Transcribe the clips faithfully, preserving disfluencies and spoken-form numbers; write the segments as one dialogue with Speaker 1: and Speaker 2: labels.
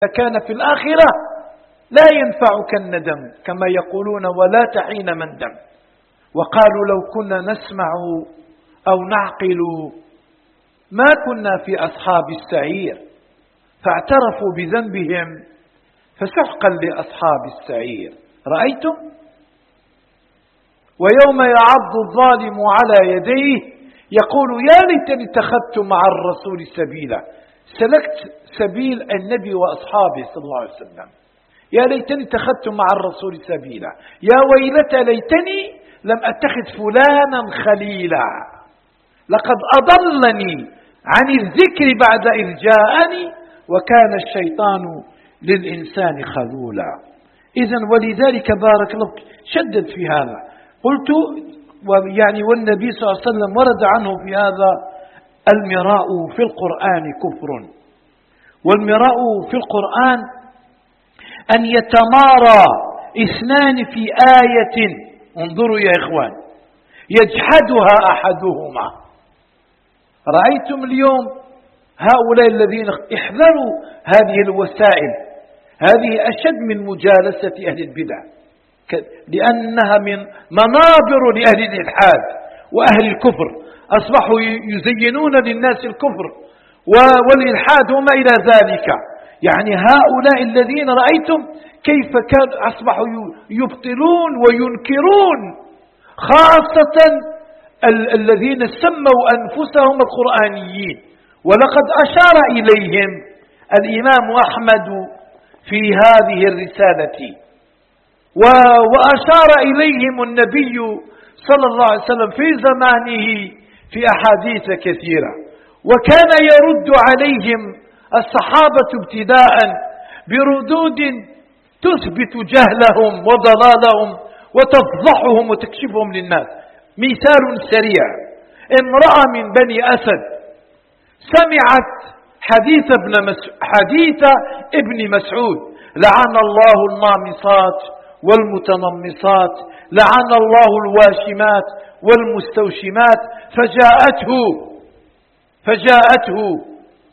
Speaker 1: كان في الآخرة لا ينفعك الندم كما يقولون ولا تحين مندم. وقالوا لو كنا نسمع أو نعقل ما كنا في أصحاب السعير، فاعترفوا بذنبهم فسحقا لأصحاب السعير. رأيتم؟ ويوم يعض الظالم على يديه يقول يا ليتني اتخذت مع الرسول سبيلا. سلكت سبيل النبي وأصحابه صلى الله عليه وسلم. يا ليتني اتخذت مع الرسول سبيلا، يا ويلتى ليتني لم أتخذ فلانا خليلا، لقد أضلني عن الذكر بعد إذ جاءني وكان الشيطان للإنسان خذولا. إذن ولذلك بارك الله شدد في هذا. قلت يعني والنبي صلى الله عليه وسلم ورد عنه في هذا المراء في القرآن كفر. والمراء في القرآن أن يتمارى اثنان في آية، انظروا يا إخوان، يجحدها أحدهما. رأيتم اليوم هؤلاء الذين احذروا هذه الوسائل، هذه أشد من مجالسة أهل البدع، لأنها من منابر لأهل الإلحاد وأهل الكفر. أصبحوا يزينون للناس الكفر والإلحاد وما إلى ذلك. يعني هؤلاء الذين رأيتم كيف كانوا أصبحوا يبطلون وينكرون، خاصة ال الذين سموا أنفسهم القرآنيين. ولقد أشار إليهم الإمام أحمد في هذه الرسالة، وأشار إليهم النبي صلى الله عليه وسلم في زمانه في أحاديث كثيرة، وكان يرد عليهم الصحابة ابتداء بردود تثبت جهلهم وضلالهم وتفضحهم وتكشفهم للناس. مثال سريع: امرأة من بني أسد سمعت حديث ابن مسعود حديث ابن مسعود لعن الله النامصات والمتنمصات، لعن الله الواشمات والمستوشمات، فجاءته فجاءته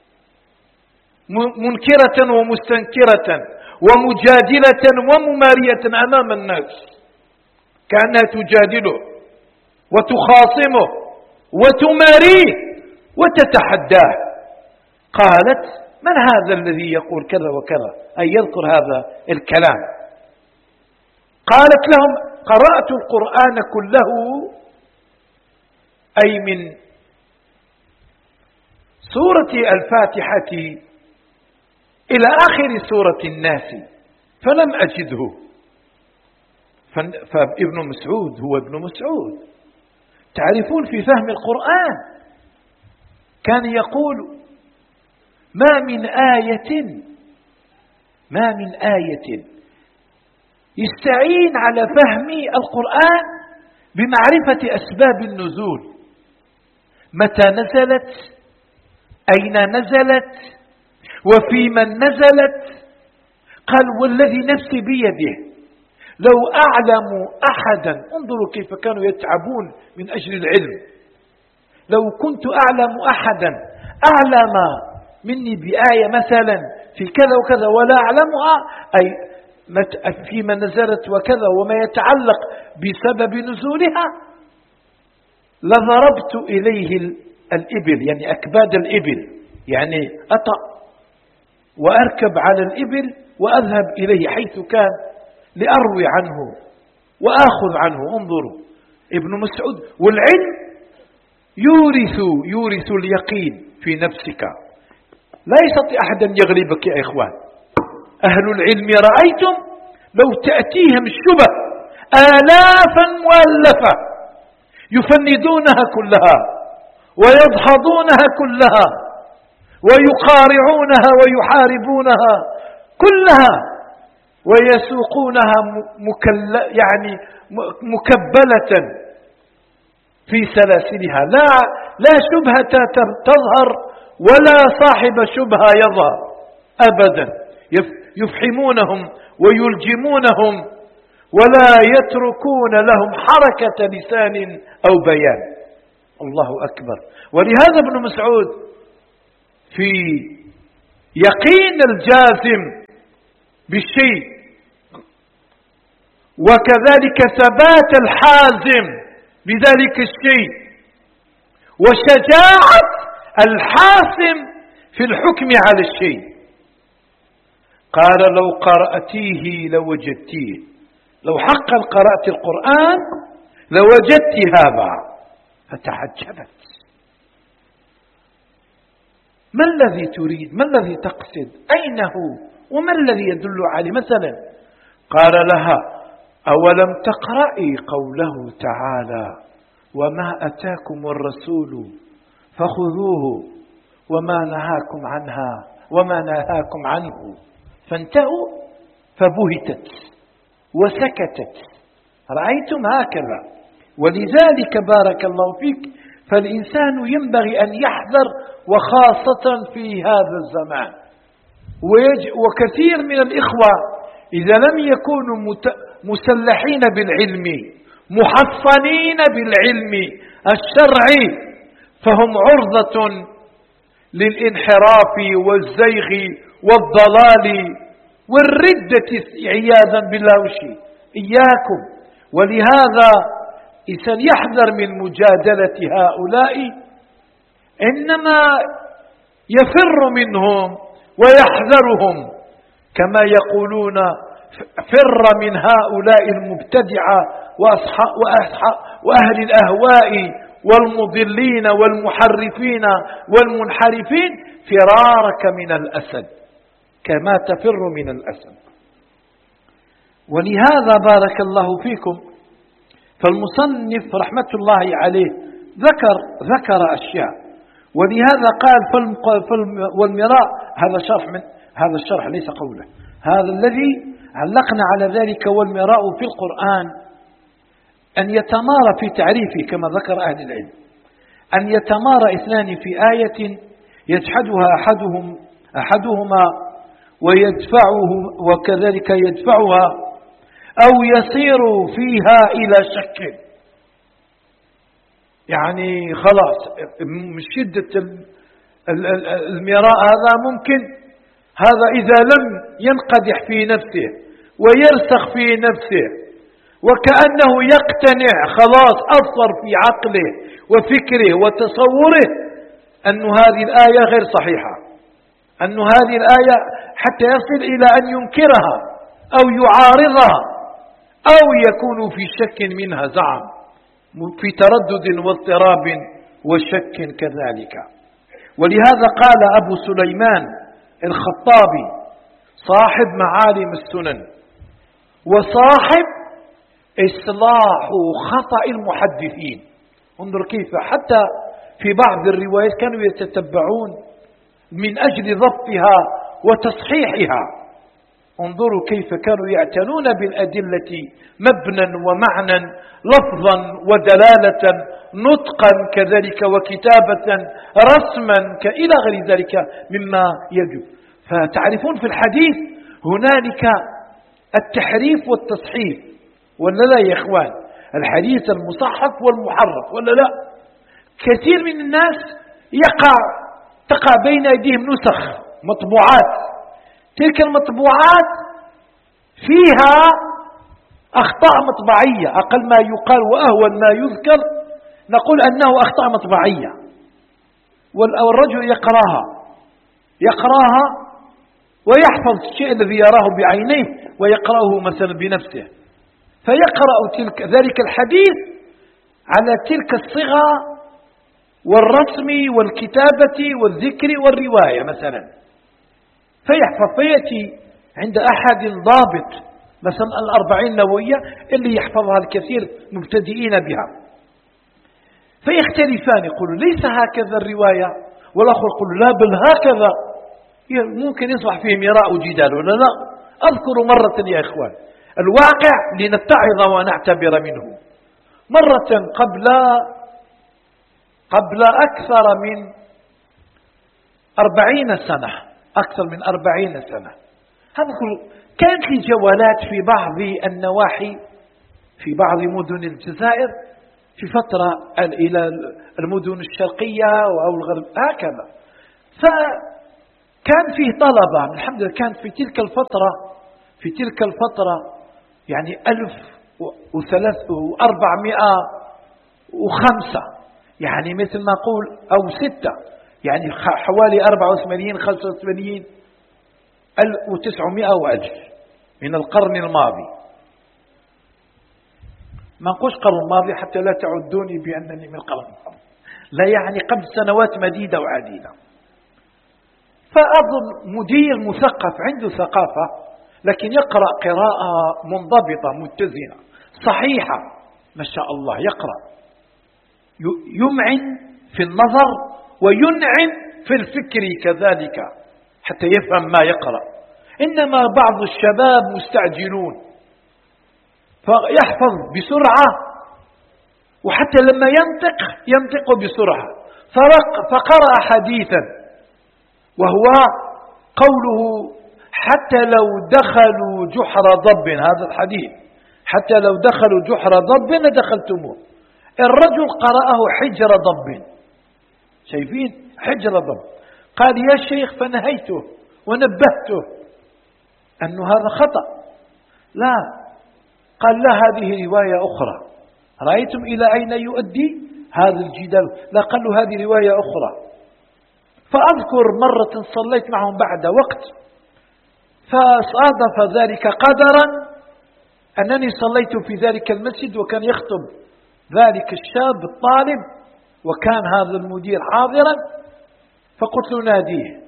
Speaker 1: منكرة ومستنكرة ومجادلة وممارية أمام الناس، كأنها تجادله وتخاصمه وتماريه وتتحداه. قالت: من هذا الذي يقول كذا وكذا، أي يذكر هذا الكلام؟ قالت لهم: قرأت القرآن كله، أي من سورة الفاتحة إلى آخر سورة الناس فلم أجده. فابن مسعود هو ابن مسعود، تعرفون في فهم القرآن كان يقول: ما من آية ما من آية يستعين على فهم القرآن بمعرفة أسباب النزول، متى نزلت، أين نزلت، وفي من نزلت. قال: والذي نفسي بيده لو أعلم أحدا، انظروا كيف كانوا يتعبون من أجل العلم، لو كنت أعلم أحدا أعلم مني بآية مثلا في كذا وكذا ولا أعلمها، أي فيما نزلت وكذا وما يتعلق بسبب نزولها، لضربت إليه الإبل، يعني أكباد الإبل، يعني أطأ وأركب على الإبل وأذهب إليه حيث كان لأروي عنه وآخذ عنه. انظروا ابن مسعود. والعلم يورث يورث اليقين في نفسك، لا يستطيع أحد أن يغلبك يا إخوان. أهل العلم رأيتم لو تأتيهم الشبه آلافا مؤلفة يفندونها كلها ويدحضونها كلها ويقارعونها ويحاربونها كلها ويسوقونها مكل يعني مكبلة في سلاسلها، لا لا شبهة تظهر ولا صاحب شبهة يظهر أبدا، يفحمونهم ويلجمونهم ولا يتركون لهم حركة لسان أو بيان. الله أكبر. ولهذا ابن مسعود في يقين الجازم بالشيء، وكذلك ثبات الحازم بذلك الشيء، وشجاعة الحاسم في الحكم على الشيء. قال لو قرأتيه لوجدتيه، لو حقا قرأت القرآن لوجدت هذا. فتعجبت، ما الذي تريد؟ ما الذي تقصد؟ أين هو؟ وما الذي يدل عليه مثلا؟ قال لها أولم تقرأي قوله تعالى وما أتاكم الرسول فخذوه وما نهاكم عنها وما نهاكم عنه فانتهوا؟ فبهتت وسكتت. رأيتم هكذا؟ ولذلك بارك الله فيك فالإنسان ينبغي أن يحذر، وخاصة في هذا الزمان. وكثير من الإخوة إذا لم يكونوا مسلحين بالعلم محصنين بالعلم الشرعي فهم عرضة للانحراف والزيغ والضلال والردة عياذا بالله وشي. إياكم. ولهذا إنسان يحذر من مجادلة هؤلاء، إنما يفر منهم ويحذرهم، كما يقولون فر من هؤلاء المبتدعة وأهل الأهواء والمضلين والمحرفين والمنحرفين فرارك من الأسد كما تفر من الأسد. ولهذا بارك الله فيكم فالمصنف رحمة الله عليه ذكر ذكر أشياء، ولهذا قال والمراء، هذا شرح من هذا الشرح ليس قوله، هذا الذي علقنا على ذلك. والمراء في القرآن أن يتمارى في تعريفه كما ذكر أهل العلم، أن يتمارى اثنان في آية يجحدها أحدهم أحدهما ويدفعه وكذلك يدفعها، أو يصير فيها إلى شك. يعني خلاص من شدة المراء هذا ممكن، هذا إذا لم ينقدح في نفسه ويرسخ في نفسه وكأنه يقتنع خلاص أثر في عقله وفكره وتصوره أن هذه الآية غير صحيحة، أن هذه الآية حتى يصل إلى أن ينكرها أو يعارضها أو يكون في شك منها، زعم في تردد واضطراب وشك كذلك. ولهذا قال أبو سليمان الخطابي صاحب معالم السنن وصاحب إصلاح خطأ المحدثين، انظر كيف حتى في بعض الروايات كانوا يتتبعون من أجل ضبطها وتصحيحها. انظروا كيف كانوا يعتنون بالأدلة مبنى ومعنى، لفظا ودلالة، نطقا كذلك وكتابة، رسما إلى غير ذلك مما يجب. فتعرفون في الحديث هنالك التحريف والتصحيف ولا لا يا إخوان؟ الحديث المصحف والمحرف ولا لا؟ كثير من الناس يقع تقع بين أيديهم نسخ مطبوعات، تلك المطبوعات فيها أخطاء مطبعية، أقل ما يقال وأهون ما يذكر نقول أنه أخطاء مطبعية، والرجل يقراها يقراها ويحفظ الشيء الذي يراه بعينيه ويقرأه مثلا بنفسه، فيقرأ تلك ذلك الحديث على تلك الصيغة والرسم والكتابة والذكر والرواية مثلا، فيحفظ فيأتي عند أحد ضابط مثلا الأربعين النووية اللي يحفظها الكثير مبتدئين بها، فيختلفان، يقولوا ليس هكذا الرواية، والآخر يقول لا بل هكذا. ممكن يصبح فيه مراء وجدال ولا لا؟ أذكر مرة يا إخوان الواقع لنتعظ ونعتبر منه. مرة قبل قبل أكثر من أربعين سنة أكثر من أربعين سنة كانت لي جولات في بعض النواحي في بعض مدن الجزائر في فترة إلى المدن الشرقية أو الغرب هكذا، فكان فيه طلبة الحمد لله. كانت في تلك الفترة في تلك الفترة يعني ألف وثلاث وأربعمائة وخمسة، يعني مثل ما أقول أو ستة، يعني حوالي أربعة وثمانين خمسة وثمانين وتسعمائة وألف من القرن الماضي. ما نقولش قرن الماضي حتى لا تعدوني بأنني من القرن الماضي، لا يعني قبل سنوات مديدة وعديدة. فأظن مدير مثقف عنده ثقافة، لكن يقرأ قراءة منضبطة متزنة صحيحة ما شاء الله، يقرأ يمعن في النظر وينعم في الفكر كذلك حتى يفهم ما يقرأ. إنما بعض الشباب مستعجلون فيحفظ بسرعة، وحتى لما ينطق ينطق بسرعة. فقرأ حديثا وهو قوله حتى لو دخلوا جحر ضب، هذا الحديث حتى لو دخلوا جحر ضب لدخلتموه. الرجل قرأه حجر ضب، شايفين حجر ضب. قال يا شيخ فنهيته ونبهته أنه هذا خطأ. لا، قال لا، هذه رواية أخرى، رأيتم إلى أين يؤدي هذا الجدال؟ لا، قال له هذه رواية أخرى. فأذكر مرة صليت معهم بعد وقت، فصادف ذلك قدرا أنني صليت في ذلك المسجد وكان يخطب ذلك الشاب الطالب، وكان هذا المدير حاضرا، فقلت له ناديه،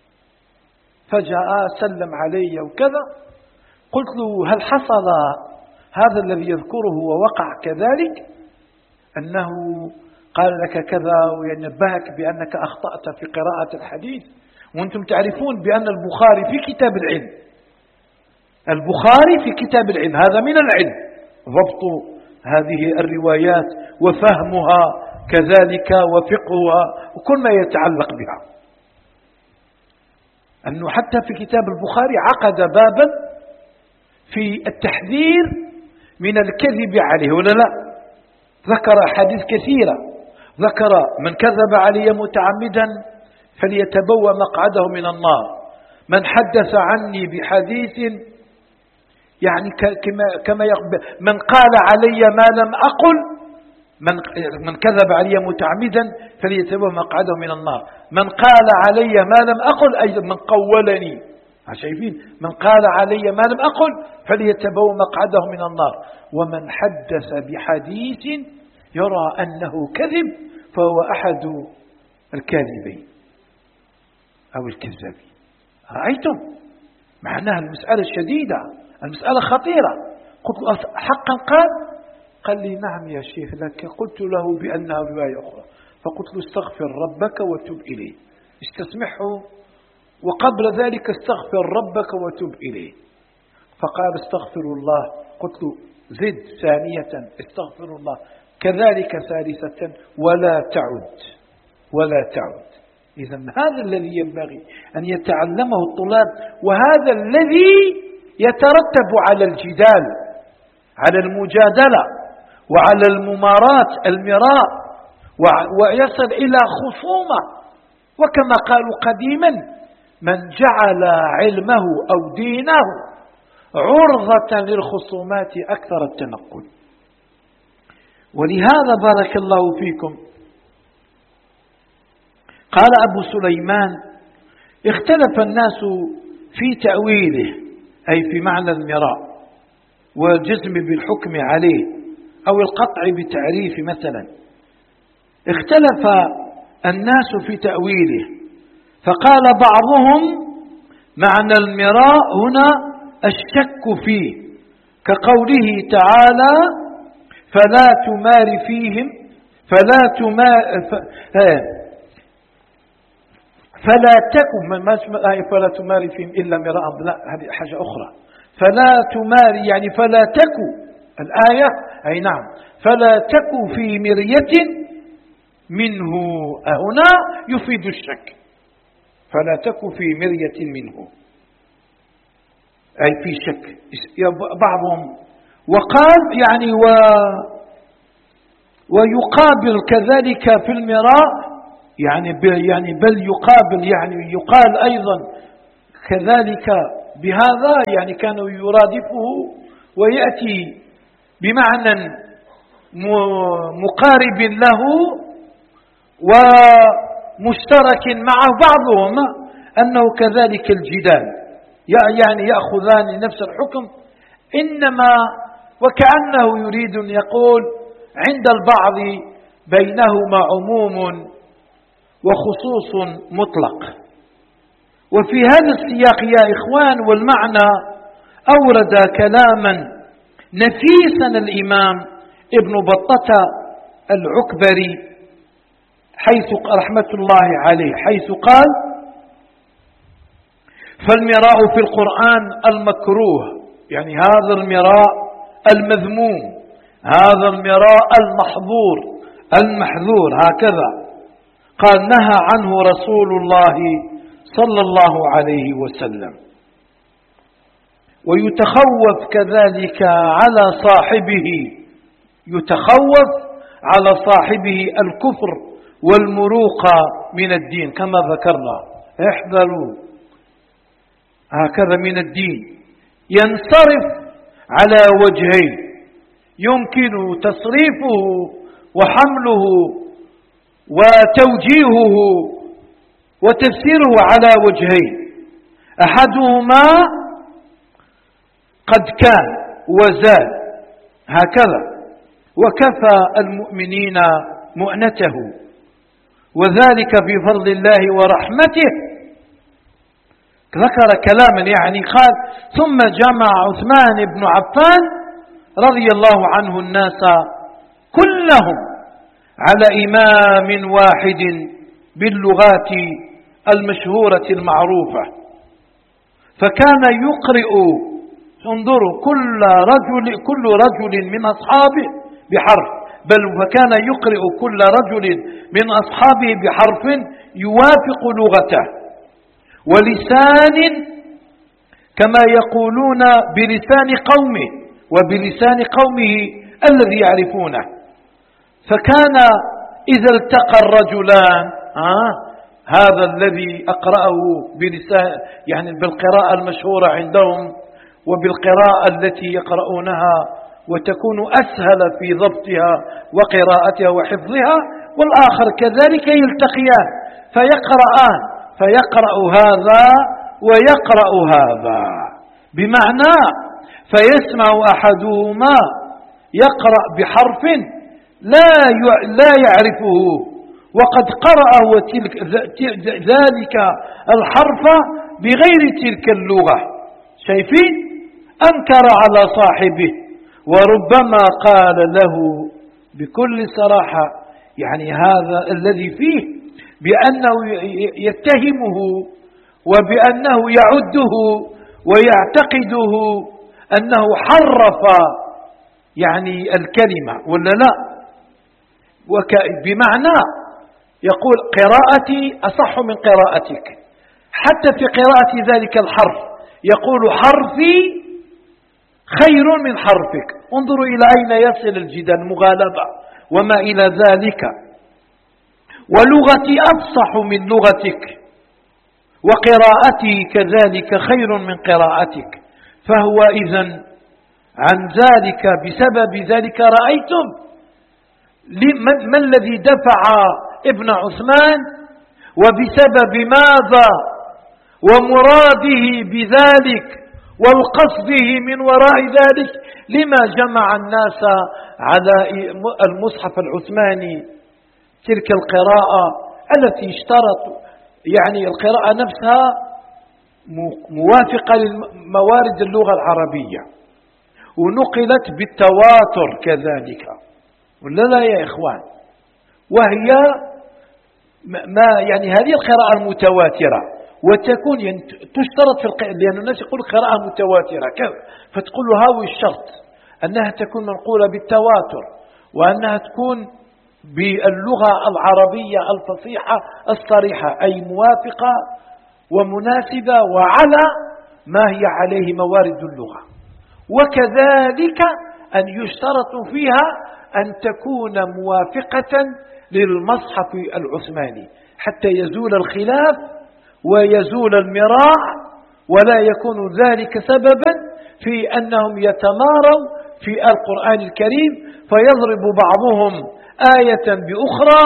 Speaker 1: فجاء سلم علي وكذا. قلت له هل حصل هذا الذي يذكره ووقع كذلك، أنه قال لك كذا وينبهك بأنك أخطأت في قراءة الحديث؟ وأنتم تعرفون بأن البخاري في كتاب العلم، البخاري في كتاب العلم، هذا من العلم ضبط هذه الروايات وفهمها كذلك وفقهها وكل ما يتعلق بها. أنه حتى في كتاب البخاري عقد بابا في التحذير من الكذب عليه، ولا لا؟ ذكر أحاديث كثيرة، ذكر من كذب علي متعمدا فليتبوأ مقعده من النار، من حدث عني بحديث يعني كما كما من قال علي ما لم أقل، من من كذب علي متعمدا فليتبوأ مقعده من النار، من قال علي ما لم أقل أي من قولني، شايفين؟ من قال علي ما لم أقل فليتبوأ مقعده من النار، ومن حدث بحديث يرى أنه كذب فهو أحد الكاذبين أو الكذابين. رأيتم؟ معناها المسألة شديدة، المسألة خطيرة. قلت حقا قال؟ قال لي نعم يا شيخ، لكن قلت له بأنها رواية أخرى، فقلت له استغفر ربك وتب إليه، استسمحه، وقبل ذلك استغفر ربك وتب إليه. فقال استغفر الله. قلت له زد ثانية استغفر الله، كذلك ثالثة، ولا تعد ولا تعد. إذا هذا الذي ينبغي أن يتعلمه الطلاب، وهذا الذي يترتب على الجدال، على المجادلة، وعلى الممارات المراء، ويصل إلى خصومة. وكما قالوا قديما من جعل علمه أو دينه عرضة للخصومات أكثر التنقل. ولهذا بارك الله فيكم قال أبو سليمان اختلف الناس في تأويله، أي في معنى المراء والجزم بالحكم عليه أو القطع بتعريف مثلا. اختلف الناس في تأويله، فقال بعضهم معنى المراء هنا الشك فيه، كقوله تعالى فلا تمار فيهم فلا تمار فلا تكن ما فلا تمار فيهم إلا مراء، لا هذه حاجة أخرى. فلا تمار يعني فلا تكن الآية، أي نعم، فلا تكن في مرية منه، هنا يفيد الشك، فلا تكن في مرية منه أي في شك. بعضهم وقال يعني و ويقابل كذلك في المراء يعني يعني بل يقابل يعني يقال أيضا كذلك بهذا يعني كانوا يرادفه ويأتي بمعنى مقارب له ومشترك معه، بعضهم أنه كذلك الجدال، يعني يأخذان نفس الحكم، إنما وكأنه يريد أن يقول عند البعض بينهما عموم وخصوص مطلق. وفي هذا السياق يا إخوان والمعنى أورد كلاما نفيسا الإمام ابن بطة العكبري حيث رحمة الله عليه، حيث قال: فالمراء في القرآن المكروه، يعني هذا المراء المذموم، هذا المراء المحظور المحذور، هكذا قال نهى عنه رسول الله صلى الله عليه وسلم. ويتخوف كذلك على صاحبه، يتخوف على صاحبه الكفر والمروق من الدين كما ذكرنا، احذروا هكذا من الدين. ينصرف على وجهين، يمكن تصريفه وحمله وتوجيهه وتفسيره على وجهين: أحدهما قد كان وزال هكذا، وكفى المؤمنين مؤنته، وذلك بفضل الله ورحمته. ذكر كلاما يعني قال: ثم جمع عثمان بن عفان رضي الله عنه الناس كلهم على إمام واحد باللغات المشهورة المعروفة، فكان يقرئ، انظروا، كل رجل كل رجل من أصحابه بحرف، بل وكان يقرئ كل رجل من أصحابه بحرف يوافق لغته ولسان، كما يقولون بلسان قومه وبلسان قومه الذي يعرفونه. فكان إذا التقى الرجلان، آه هذا الذي أقرأه بلسان يعني بالقراءة المشهورة عندهم وبالقراءة التي يقرؤونها وتكون أسهل في ضبطها وقراءتها وحفظها، والآخر كذلك يلتقيان فيقرآن، فيقرأ هذا ويقرأ هذا، بمعنى فيسمع أحدهما يقرأ بحرف لا لا يعرفه وقد قرأ وتلك ذلك الحرف بغير تلك اللغة، شايفين؟ أنكر على صاحبه، وربما قال له بكل صراحة يعني هذا الذي فيه بأنه يتهمه وبأنه يعده ويعتقده أنه حرف يعني الكلمة ولا لا، بمعنى يقول قراءتي أصح من قراءتك، حتى في قراءة ذلك الحرف يقول حرفي خير من حرفك. انظروا إلى أين يصل الجدال، مغالبة وما إلى ذلك. ولغتي أفصح من لغتك وقراءتي كذلك خير من قراءتك. فهو إذن عن ذلك بسبب ذلك رأيتم ما الذي دفع ابن عثمان وبسبب ماذا ومراده بذلك والقصده من وراء ذلك، لما جمع الناس على المصحف العثماني تلك القراءة التي اشترط يعني القراءة نفسها موافقة لموارد اللغة العربية ونقلت بالتواتر كذلك، ولا لا يا إخوان؟ وهي ما يعني هذه القراءة المتواترة وتكون يعني تشترط في القراءة، لأن الناس يقول قراءة متواترة كيف، فتقول هاوي الشرط أنها تكون منقولة بالتواتر وأنها تكون باللغة العربية الفصيحة الصريحة، أي موافقة ومناسبة وعلى ما هي عليه موارد اللغة. وكذلك أن يشترط فيها أن تكون موافقة للمصحف العثماني حتى يزول الخلاف ويزول المراع ولا يكون ذلك سببا في أنهم يتماروا في القرآن الكريم فيضرب بعضهم آية بأخرى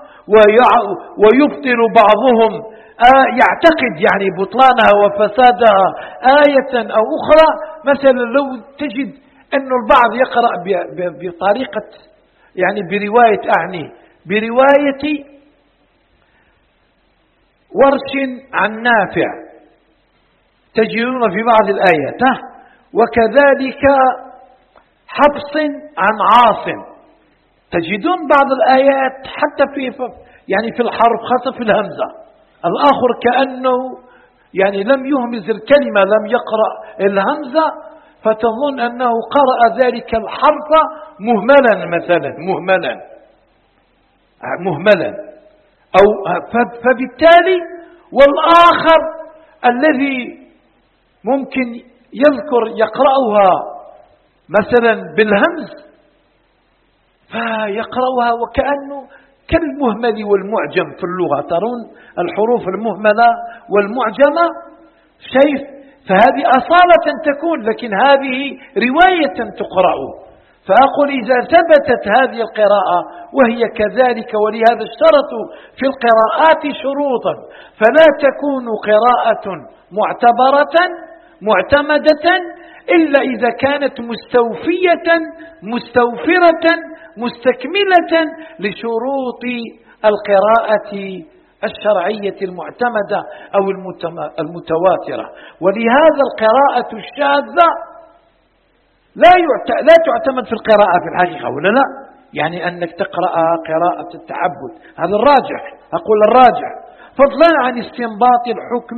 Speaker 1: ويبطل بعضهم يعتقد يعني بطلانها وفسادها آية أو أخرى. مثلا لو تجد أن البعض يقرأ بطريقة يعني برواية أعني برواية ورش عن نافع تجدون في بعض الآيات، وكذلك حفص عن عاصم تجدون بعض الآيات حتى في يعني في الحرف خاصة في الهمزة، الآخر كأنه يعني لم يهمز الكلمة لم يقرأ الهمزة فتظن أنه قرأ ذلك الحرف مهملا مثلا مهملا مهملا أو فبالتالي والآخر الذي ممكن يذكر يقرأها مثلا بالهمز فيقرأها وكأنه كالمهمل والمعجم في اللغة، ترون الحروف المهملة والمعجمة شيء، فهذه أصالة تكون، لكن هذه رواية تقرأ. فأقول إذا ثبتت هذه القراءة وهي كذلك، ولهذا اشترطوا في القراءات شروطا، فلا تكون قراءة معتبرة معتمدة إلا إذا كانت مستوفية مستوفرة مستكملة لشروط القراءة الشرعية المعتمدة أو المتواترة. ولهذا القراءة الشاذة لا لا تعتمد في القراءة في الحقيقة، ولا لا؟ يعني أنك تقرأ قراءة التعبد، هذا الراجح، أقول الراجح، فضلا عن استنباط الحكم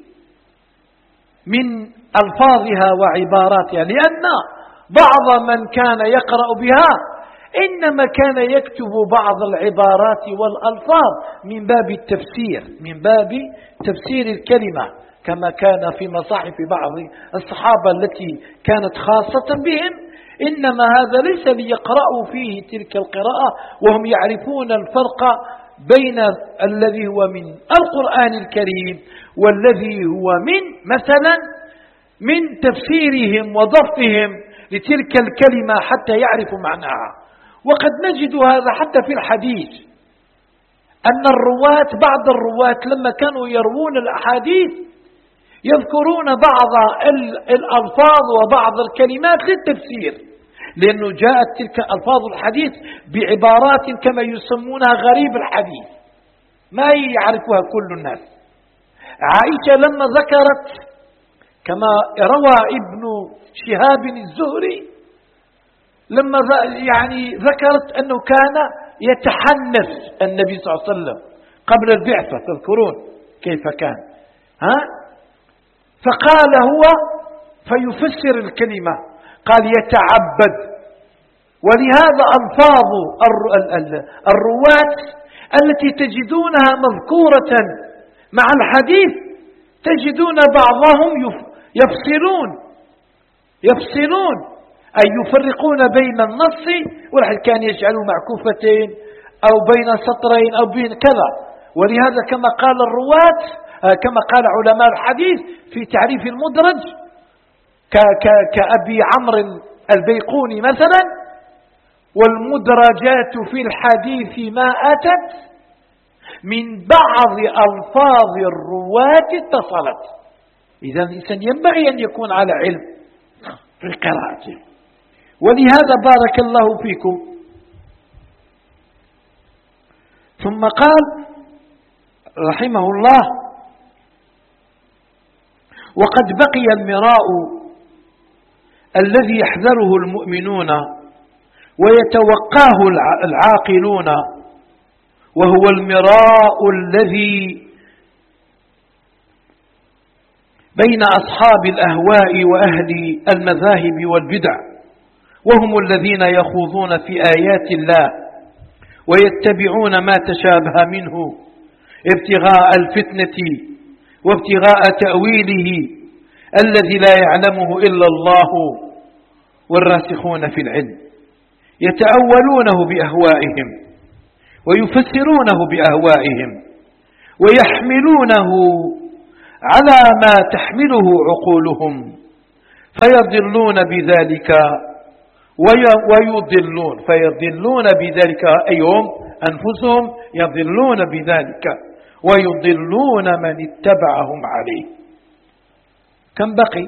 Speaker 1: من ألفاظها وعباراتها، لأن بعض من كان يقرأ بها إنما كان يكتب بعض العبارات والألفاظ من باب التفسير من باب تفسير الكلمة، كما كان في مصاحف بعض الصحابة التي كانت خاصة بهم، إنما هذا ليس ليقرأوا فيه تلك القراءة وهم يعرفون الفرق بين الذي هو من القرآن الكريم والذي هو من مثلا من تفسيرهم وضبطهم لتلك الكلمة حتى يعرفوا معناها. وقد نجد هذا حتى في الحديث، أن الرواة بعض الرواة لما كانوا يروون الأحاديث يذكرون بعض الألفاظ وبعض الكلمات للتفسير، لأنه جاءت تلك ألفاظ الحديث بعبارات كما يسمونها غريب الحديث ما يعرفها كل الناس. عائشة لما ذكرت كما روى ابن شهاب الزهري لما يعني ذكرت أنه كان يتحنث النبي صلى الله عليه وسلم قبل البعثة، تذكرون كيف كان، ها؟ فقال هو فيفسر الكلمة قال يتعبد. ولهذا ألفاظ الرواة التي تجدونها مذكورة مع الحديث تجدون بعضهم يفصلون يفصلون أي يفرقون بين النص والحديث، كان يجعلوا معكوفتين أو بين سطرين أو بين كذا. ولهذا كما قال الرواة كما قال علماء الحديث في تعريف المدرج كأبي عمرو البيقوني مثلا: والمدرجات في الحديث ما أتت من بعض ألفاظ الرواة اتصلت. إذا الإنسان ينبغي أن يكون على علم في قراءته. ولهذا بارك الله فيكم ثم قال رحمه الله: وقد بقي المراء الذي يحذره المؤمنون ويتوقاه العاقلون، وهو المراء الذي بين أصحاب الأهواء وأهل المذاهب والبدع، وهم الذين يخوضون في آيات الله ويتبعون ما تشابه منه ابتغاء الفتنة وابتغاء تأويله الذي لا يعلمه إلا الله والراسخون في العلم، يتأولونه بأهوائهم ويفسرونه بأهوائهم ويحملونه على ما تحمله عقولهم فيضلون بذلك ويضلون فيضلون بذلك أيهم أنفسهم يضلون بذلك ويضلون من اتبعهم عليه. كم بقي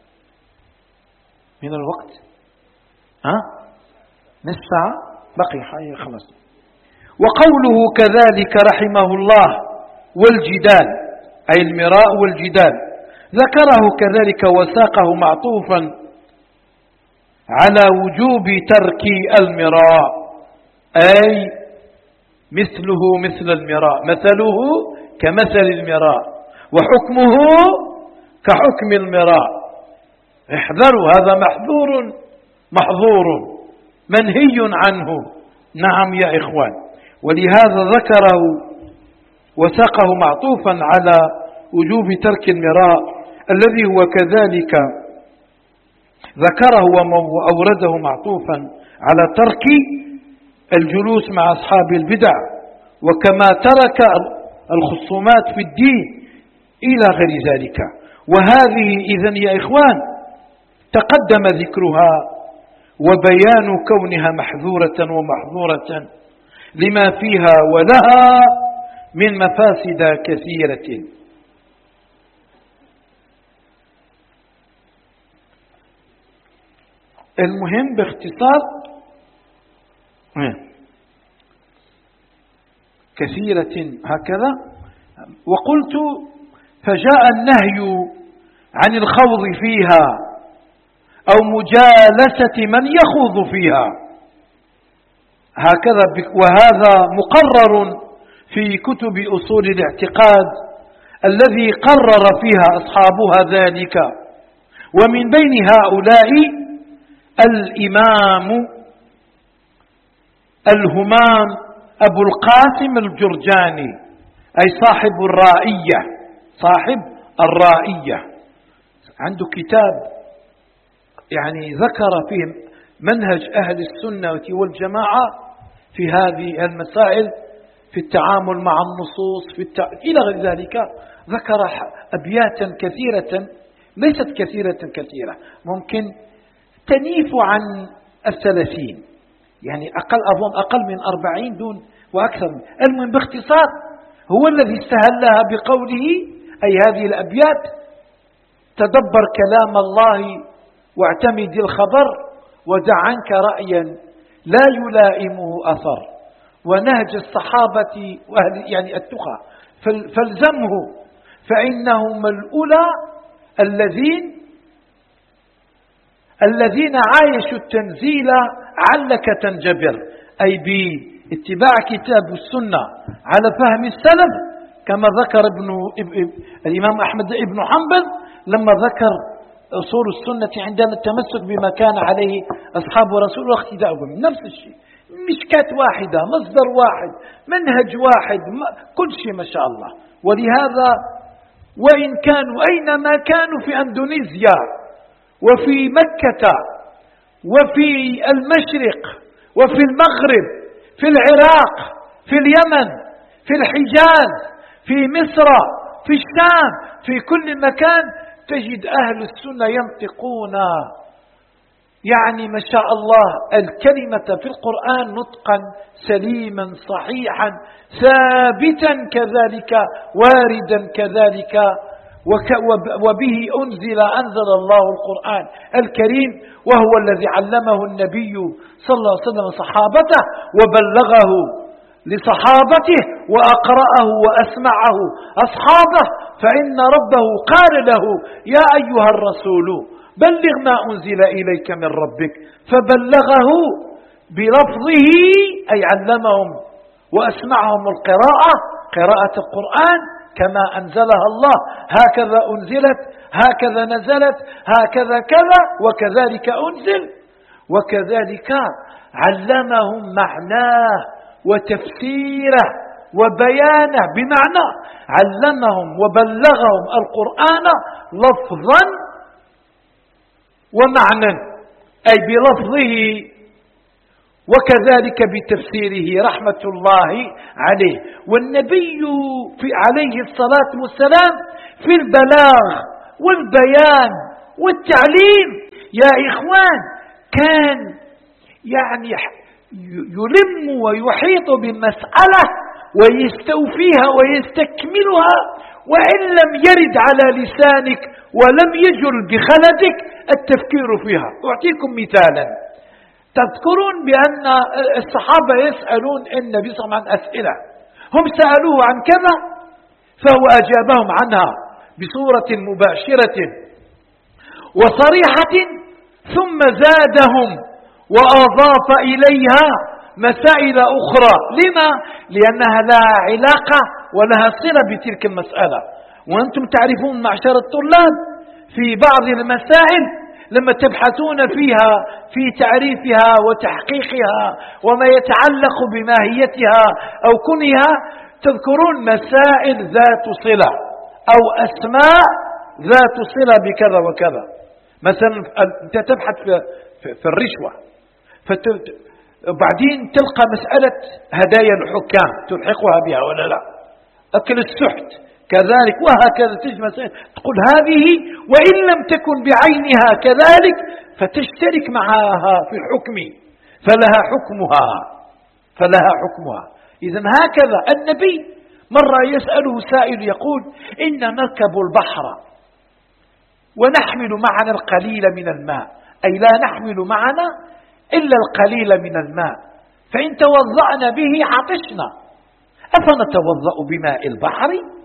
Speaker 1: من الوقت؟ ها؟ نصف ساعة بقي حي خلاص. وقوله كذلك رحمه الله والجدال أي المراء والجدال ذكره كذلك وساقه معطوفا على وجوب ترك المراء أي مثله مثل المراء مثله كمثل المراء وحكمه كحكم المراء. احذروا هذا محذور محظور منهي عنه. نعم يا إخوان. ولهذا ذكره وساقه معطوفا على وجوب ترك المراء الذي هو كذلك ذكره وأورده معطوفا على ترك الجلوس مع أصحاب البدع وكما ترك الخصومات في الدين إلى غير ذلك. وهذه إذن يا إخوان تقدم ذكرها وبيان كونها محذورة ومحظورة لما فيها ولها من مفاسد كثيرة. المهم باختصار كثيرة هكذا. وقلت فجاء النهي عن الخوض فيها أو مجالسة من يخوض فيها هكذا. وهذا مقرر في كتب أصول الاعتقاد الذي قرر فيها أصحابها ذلك. ومن بين هؤلاء الإمام الهمام أبو القاسم الجرجاني أي صاحب الرائية صاحب الرائية عنده كتاب يعني ذكر فيه منهج أهل السنة والجماعة في هذه المسائل في التعامل مع النصوص في التع... إلى غير ذلك. ذكر أبياتا كثيرة ليست كثيرة كثيرة ممكن تنيف عن الثلاثين يعني أقل أظن أقل من أربعين دون وأكثر. المهم باختصار هو الذي استهلها بقوله أي هذه الأبيات تدبر كلام الله واعتمد الخبر ودع عنك رأيا لا يلائمه أثر ونهج الصحابة وأهل يعني التقى فالزمه فإنهم الأولى الذين الذين عايشوا التنزيل علك تنجبر أي باتباع كتاب السنة على فهم السلف كما ذكر ابن الإمام أحمد بن حنبل لما ذكر أصول السنة عندنا التمسك بما كان عليه أصحاب رسول الله واقتداء بهم. نفس الشيء مشكات واحدة مصدر واحد منهج واحد كل شيء ما شاء الله. ولهذا وإن كانوا أينما كانوا في أندونيسيا وفي مكة وفي المشرق وفي المغرب في العراق في اليمن في الحجاز في مصر في الشام في كل مكان تجد أهل السنة ينطقون يعني ما شاء الله الكلمة في القرآن نطقا سليما صحيحا ثابتا كذلك واردا كذلك وبه أنزل أنزل الله القرآن الكريم وهو الذي علمه النبي صلى الله عليه وسلم صحابته وبلغه لصحابته وأقرأه وأسمعه أصحابه فإن ربه قال له يا أيها الرسول بلغ ما أنزل إليك من ربك فبلغه بلفظه أي علمهم وأسمعهم القراءة قراءة القرآن كما أنزلها الله هكذا أنزلت هكذا نزلت هكذا كذا وكذلك أنزل وكذلك علمهم معناه وتفسيره وبيانه بمعنى علمهم وبلغهم القرآن لفظا ومعنى أي بلفظه وكذلك بتفسيره رحمة الله عليه. والنبي في عليه الصلاة والسلام في البلاغ والبيان والتعليم يا إخوان كان يعني يلم ويحيط بالمسألة ويستوفيها ويستكملها، وإن لم يرد على لسانك ولم يجل بخلدك التفكير فيها. أعطيكم مثالا. تذكرون بأن الصحابة يسألون النبي صلى الله عليه وسلم عن أسئلة، هم سألوه عن كذا فهو أجابهم عنها بصورة مباشرة وصريحة، ثم زادهم وأضاف إليها مسائل أخرى. لما؟ لأنها لها علاقة ولها صلة بتلك المسألة. وأنتم تعرفون معشر الطلاب في بعض المسائل لما تبحثون فيها في تعريفها وتحقيقها وما يتعلق بماهيتها أو كنها، تذكرون مسائل ذات صلة أو أسماء ذات صلة بكذا وكذا. مثلا أنت تبحث في الرشوة، وبعدين تلقى مسألة هدايا الحكام تلحقها بها ولا لا، أكل السحت كذلك، وهكذا تجد مسائل تقول هذه وإن لم تكن بعينها كذلك فتشترك معها في الحكم فلها حكمها فلها حكمها. إذن هكذا النبي مرة يسأله سائل يقول إن نركب البحر ونحمل معنا القليل من الماء، أي لا نحمل معنا إلا القليل من الماء، فإن توضأنا به عطشنا أفنتوضأ بماء البحر؟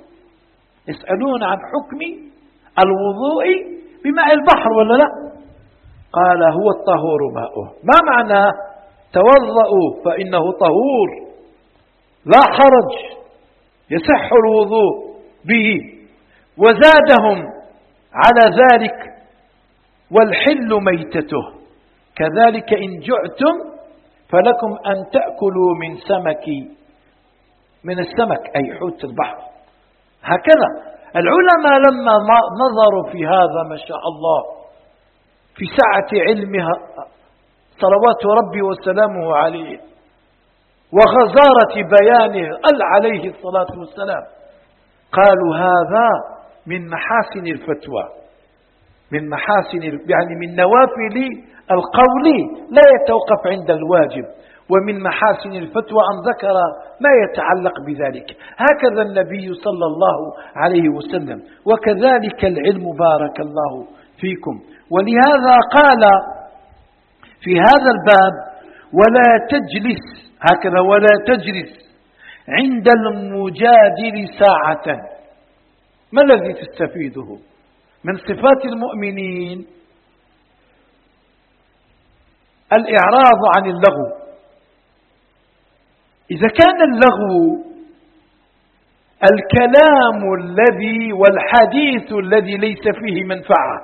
Speaker 1: يسألون عن حكم الوضوء بماء البحر ولا لا؟ قال هو الطهور ماؤه. ما معنى توضأوا فإنه طهور لا حرج يصح الوضوء به. وزادهم على ذلك والحل ميتته، كذلك إن جعتم فلكم أن تأكلوا من سمك من السمك أي حوت البحر. هكذا العلماء لما نظروا في هذا ما شاء الله في سعة علمها صلوات ربي وسلامه عليه وغزارة بيانه قال عليه الصلاة والسلام، قالوا هذا من محاسن الفتوى، من محاسن يعني من نوافل القول لا يتوقف عند الواجب، ومن محاسن الفتوى أن ذكر ما يتعلق بذلك. هكذا النبي صلى الله عليه وسلم، وكذلك العلم بارك الله فيكم. ولهذا قال في هذا الباب ولا تجلس هكذا ولا تجلس عند المجادل ساعة. ما الذي تستفيده من صفات المؤمنين؟ الإعراض عن اللغو. إذا كان اللغو الكلام الذي والحديث الذي ليس فيه منفعة،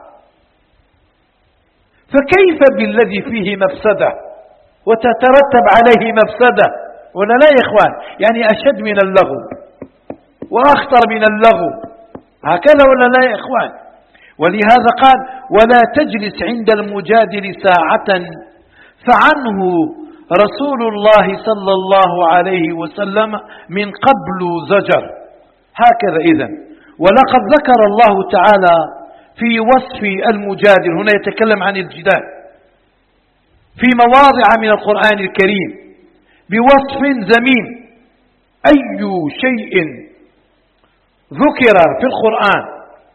Speaker 1: فكيف بالذي فيه مفسدة وتترتب عليه مفسدة؟ ولا لا يا إخوان؟ يعني أشد من اللغو وأخطر من اللغو، هكذا ولا لا يا إخوان؟ ولهذا قال ولا تجلس عند المجادل ساعة، فعنه رسول الله صلى الله عليه وسلم من قبل زجر. هكذا إذن. ولقد ذكر الله تعالى في وصف المجادل، هنا يتكلم عن الجدال في مواضع من القرآن الكريم بوصف ذميم. أي شيء ذكر في القرآن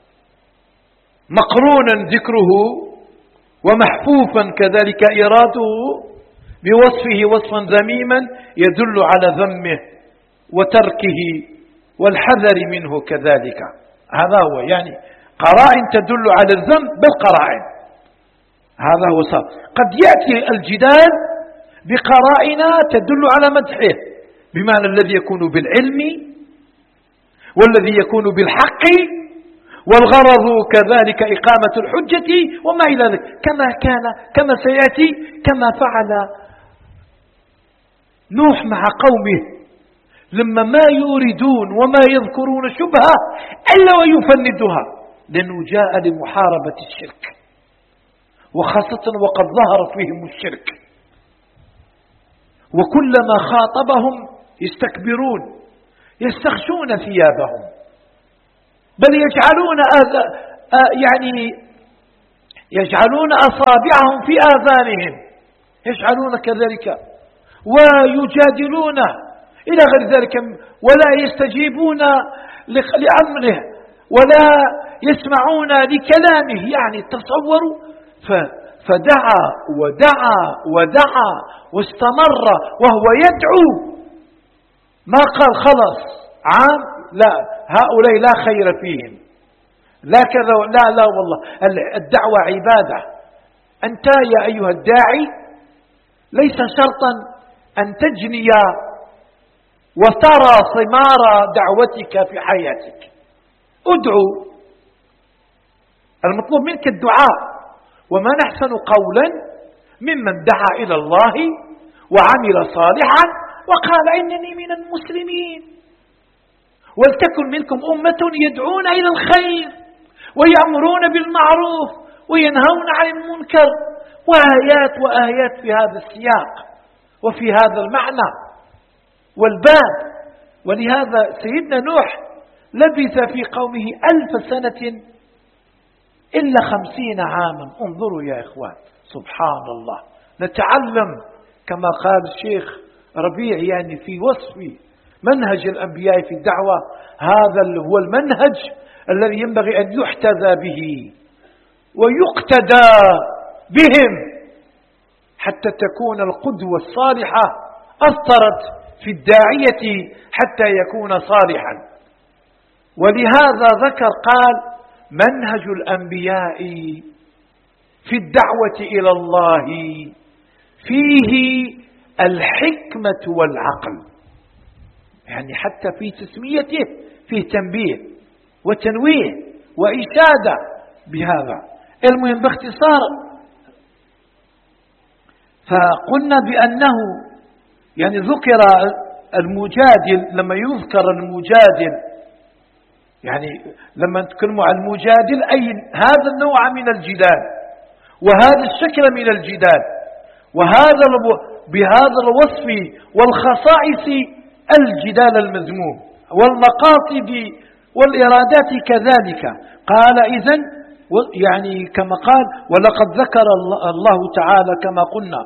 Speaker 1: مقرونا ذكره ومحفوفا كذلك إراده بوصفه وصفا ذميما يدل على ذمه وتركه والحذر منه كذلك. هذا هو يعني قرائن تدل على الذم بالقرائن، هذا هو صار. قد يأتي الجدال بقرائن تدل على مدحه، بمعنى الذي يكون بالعلم والذي يكون بالحق، والغرض كذلك إقامة الحجة وما إلى ذلك، كما كان كما سيأتي كما فعل نوح مع قومه لما ما يريدون وما يذكرون شبهة إلا ويفندها، لأنه جاء لمحاربة الشرك، وخاصة وقد ظهر فيهم الشرك. وكلما خاطبهم يستكبرون، يستخشون ثيابهم، بل يجعلون آذ... آ... يعني يجعلون أصابعهم في آذانهم، يجعلون كذلك ويجادلون إلى غير ذلك، ولا يستجيبون لأمره ولا يسمعون لكلامه. يعني تصوروا، فدعا ودعا ودعا واستمر وهو يدعو، ما قال خلص عام، لا، هؤلاء لا خير فيهم، لا كذا، لا لا والله الدعوة عبادة. أنت يا أيها الداعي ليس شرطا أن تجني وترى ثمار دعوتك في حياتك، ادعو، المطلوب منك الدعاء. وما نحسن قولا ممن دعا إلى الله وعمل صالحا وقال إنني من المسلمين. ولتكن منكم أمة يدعون إلى الخير ويأمرون بالمعروف وينهون عن المنكر، وآيات وآيات في هذا السياق وفي هذا المعنى والباب. ولهذا سيدنا نوح لبث في قومه ألف سنة إلا خمسين عاما. انظروا يا إخوان، سبحان الله، نتعلم كما قال الشيخ ربيع يعني في وصف منهج الأنبياء في الدعوة، هذا هو المنهج الذي ينبغي أن يحتذى به ويقتدى بهم حتى تكون القدوة الصالحة أثرت في الداعية حتى يكون صالحا. ولهذا ذكر قال منهج الأنبياء في الدعوة إلى الله فيه الحكمة والعقل، يعني حتى في تسميته فيه تنبيه وتنويه وإشادة بهذا. المهم باختصار، فقلنا بأنه يعني ذكر المجادل، لما يذكر المجادل يعني لما نتكلم عن المجادل أي هذا النوع من الجدال وهذا الشكل من الجدال وهذا بهذا الوصف والخصائص الجدال المذموم والمقاصد والإرادات كذلك. قال إذن يعني كما قال ولقد ذكر الله تعالى كما قلنا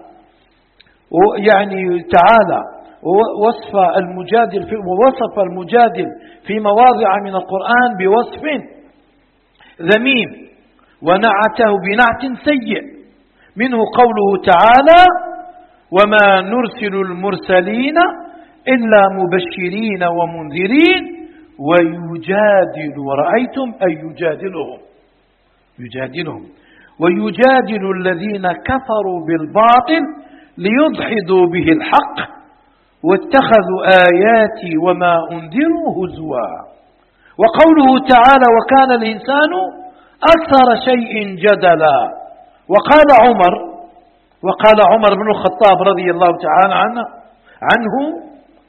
Speaker 1: يعني تعالى وصف المجادل في ووصف المجادل في مواضع من القرآن بوصف ذميم ونعته بنعت سيء، منه قوله تعالى وما نرسل المرسلين إلا مبشرين ومنذرين ويجادل، ورأيتم أي يجادلهم يجادلهم ويجادل الذين كفروا بالباطل ليدحضوا به الحق واتخذوا آياتي وما أنذروا هزوا. وقوله تعالى وكان الإنسان أكثر شيء جدلا. وقال عمر وقال عمر بن الخطاب رضي الله تعالى عنه, عنه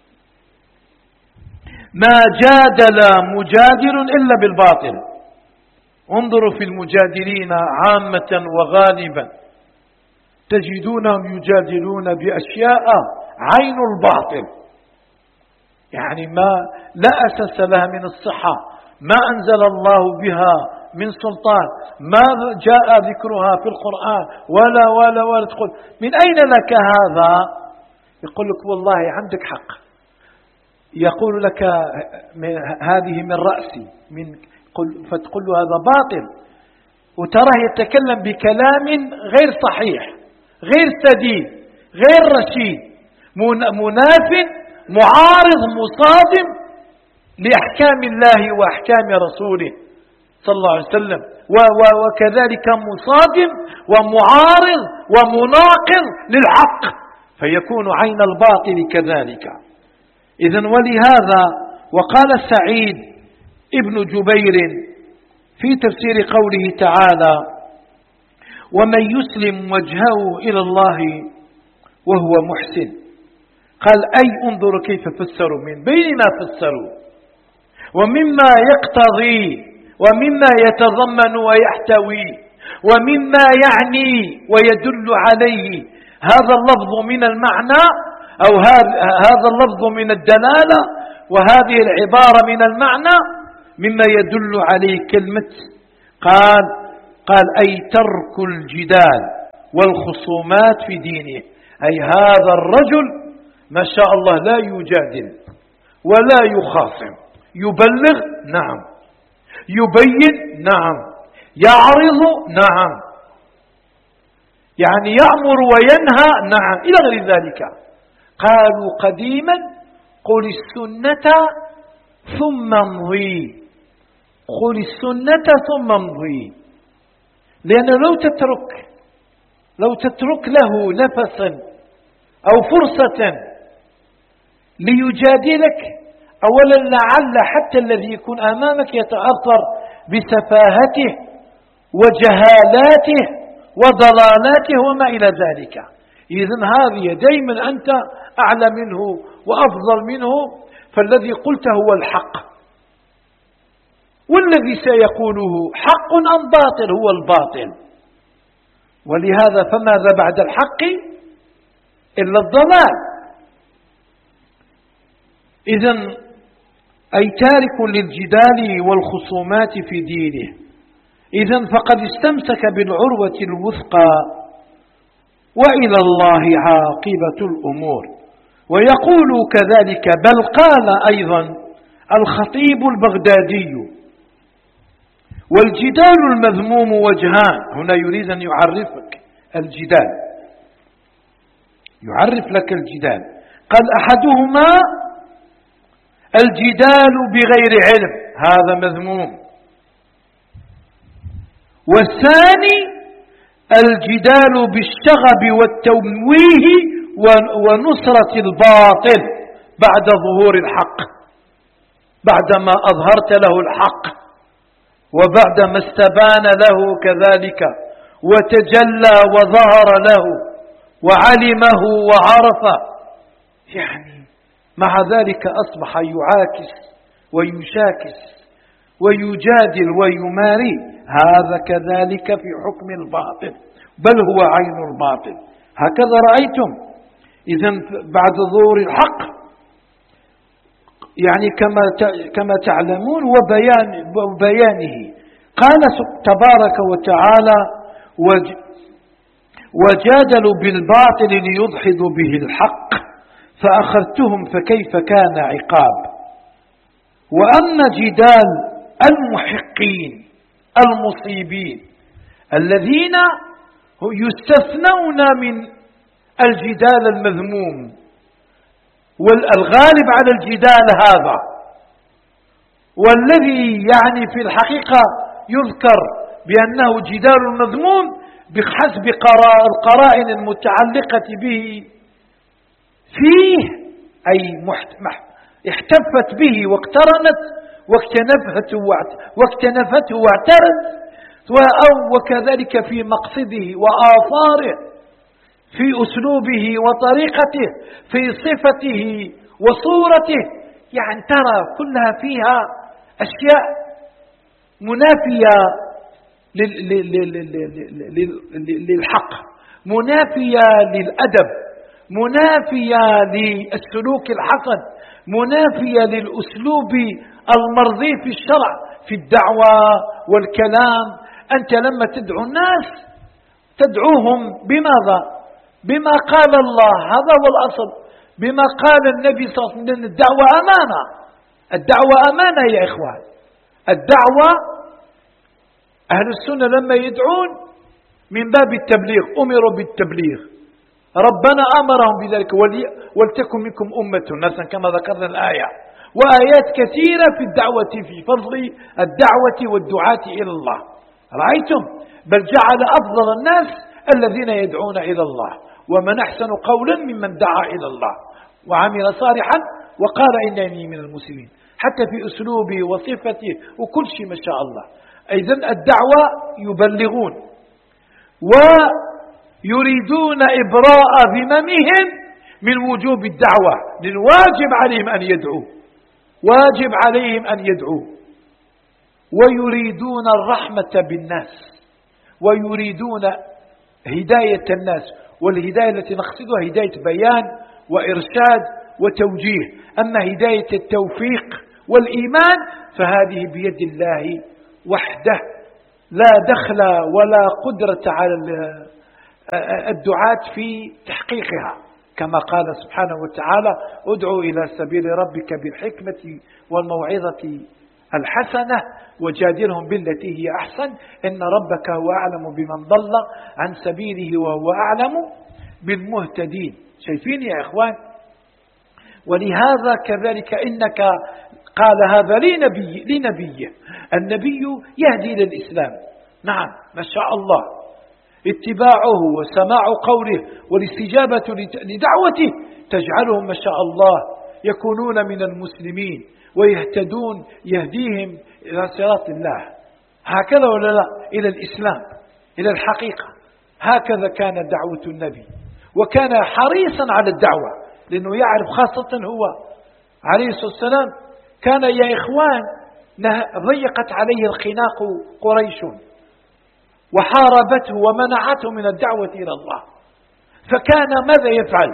Speaker 1: ما جادل مجادل إلا بالباطل. انظروا في المجادلين عامة وغالبا تجدونهم يجادلون بأشياء عين الباطل، يعني ما لا أساس لها من الصحة، ما أنزل الله بها من سلطان، ما جاء ذكرها في القرآن ولا ولا ولا تقول من أين لك هذا؟ يقول لك والله عندك حق، يقول لك هذه من رأسي من فتقول له هذا باطل، وتراه يتكلم بكلام غير صحيح غير سديد غير رشيد مناف معارض مصادم لأحكام الله وأحكام رسوله صلى الله عليه وسلم، وكذلك مصادم ومعارض ومناقض للحق، فيكون عين الباطل كذلك. إذن ولهذا وقال سعيد ابن جبير في تفسير قوله تعالى ومن يسلم وجهه إلى الله وهو محسن، قال أي انظروا كيف فسروا من بين ما فسروا ومما يقتضي ومما يتضمن ويحتوي ومما يعني ويدل عليه هذا اللفظ من المعنى أو هذا اللفظ من الدلالة وهذه العبارة من المعنى مما يدل عليه كلمة قال قال أي ترك الجدال والخصومات في دينه، أي هذا الرجل ما شاء الله لا يجادل ولا يخاصم، يبلغ نعم، يبين نعم، يعرض نعم، يعني يأمر وينهى نعم، إلى غير ذلك. قالوا قديما قل السنة ثم امضي، قل السنة ثم امضي، لأن لو تترك لو تترك له نفسا أو فرصة ليجادلك، أولا لعل حتى الذي يكون أمامك يتأثر بسفاهته وجهالاته وضلالاته وما إلى ذلك. إذن هذه دائما أنت أعلى منه وأفضل منه، فالذي قلته هو الحق، والذي سيقوله حق أم باطل هو الباطل. ولهذا فماذا بعد الحق إلا الضلال. إذن أي تارك للجدال والخصومات في دينه، إذن فقد استمسك بالعروة الوثقى وإلى الله عاقبة الأمور. ويقول كذلك بل قال أيضا الخطيب البغدادي والجدال المذموم وجهان. هنا يريد أن يعرفك الجدال، يعرف لك الجدال. قال أحدهما الجدال بغير علم، هذا مذموم. والثاني الجدال بالشغب والتمويه ونصرة الباطل بعد ظهور الحق، بعدما أظهرت له الحق وبعدما استبان له كذلك وتجلى وظهر له وعلمه وعرف، يعني مع ذلك أصبح يعاكس ويشاكس ويجادل ويماري. هذا كذلك في حكم الباطل، بل هو عين الباطل. هكذا رأيتم. إذن بعد ظهور الحق يعني كما كما تعلمون وبيان وبيانه، قال تبارك وتعالى وجادلوا بالباطل ليدحضوا به الحق فأخذتهم فكيف كان عقاب. وأما جدال المحقين المصيبين الذين يستثنون من الجدال المذموم، والغالب على الجدال هذا، والذي يعني في الحقيقة يذكر بأنه جدال مذموم بحسب القرائن المتعلقة به فيه، أي احتفت به واقترنت واكتنفته واكتنفته واعترت، وكذلك في مقصده وآثاره، في أسلوبه وطريقته، في صفته وصورته، يعني ترى كلها فيها أشياء منافية للحق، منافية للأدب، منافية للسلوك الحسن، منافية للأسلوب المرضي في الشرع في الدعوة والكلام. أنت لما تدعو الناس تدعوهم بماذا؟ بما قال الله، هذا هو الأصل، بما قال النبي صلى الله عليه وسلم. الدعوة أمانة، الدعوة أمانة يا إخوان. الدعوة أهل السنة لما يدعون من باب التبليغ، أمروا بالتبليغ، ربنا أمرهم بذلك ولتكن منكم أمة ناسا كما ذكرنا الآية، وآيات كثيرة في الدعوة في فضل الدعوة والدعاة إلى الله. رأيتم؟ بل جعل أفضل الناس الذين يدعون إلى الله، ومن أحسن قولا ممن دعا إلى الله وعمل صالحا وقال إنني من المسلمين، حتى في أسلوبه وصفته وكل شيء ما شاء الله. إذن الدعوة يبلغون ويريدون إبراء ذممهم من وجوب الدعوة، للواجب عليهم أن يدعوا، واجب عليهم أن يدعوا، ويريدون الرحمة بالناس، ويريدون هداية الناس. والهداية التي نقصدها هداية بيان وإرشاد وتوجيه. أما هداية التوفيق والإيمان فهذه بيد الله وحده، لا دخل ولا قدرة على الدعاة في تحقيقها، كما قال سبحانه وتعالى: ادعو إلى سبيل ربك بالحكمة والموعظة الحسنة وجادلهم بالتي هي أحسن إن ربك هو أعلم بمن ضل عن سبيله وهو أعلم بالمهتدين. شايفين يا إخوان؟ ولهذا كذلك إنك قال هذا لنبي لنبيه، النبي يهدي إلى الإسلام، نعم ما شاء الله، اتباعه وسماع قوله والاستجابة لدعوته تجعلهم ما شاء الله يكونون من المسلمين ويهتدون، يهديهم إلى صراط الله. هكذا ولا لا؟ إلى الإسلام، إلى الحقيقة. هكذا كان دعوة النبي، وكان حريصا على الدعوة، لأنه يعرف خاصة هو عليه الصلاة والسلام كان يا إخوان ضيقت عليه الخناق قريش وحاربته ومنعته من الدعوة إلى الله، فكان ماذا يفعل؟